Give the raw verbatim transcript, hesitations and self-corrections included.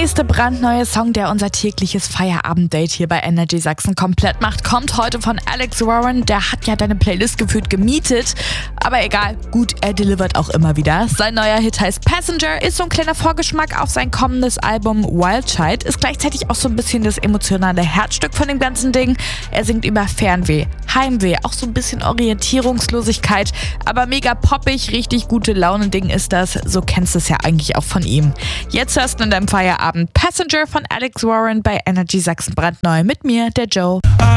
nächste brandneue Song, der unser tägliches Feierabend-Date hier bei Energy Sachsen komplett macht, kommt heute von Alex Warren. Der hat ja deine Playlist gefühlt gemietet. Aber egal, gut, er delivert auch immer wieder. Sein neuer Hit heißt Passenger, ist so ein kleiner Vorgeschmack auf sein kommendes Album Wild Child, ist gleichzeitig auch so ein bisschen das emotionale Herzstück von dem ganzen Ding. Er singt über Fernweh, Heimweh, auch so ein bisschen Orientierungslosigkeit, aber mega poppig, richtig gute Laune-Ding ist das. So kennst du es ja eigentlich auch von ihm. Jetzt hörst du in deinem Feierabend Passenger von Alex Warren bei Energy Sachsen brandneu mit mir, der Joe.